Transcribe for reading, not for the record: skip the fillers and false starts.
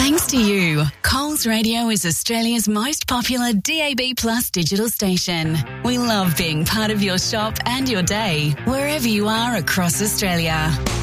Thanks to you, Coles Radio is Australia's most popular DAB+ digital station. We love being part of your shop and your day, wherever you are across Australia.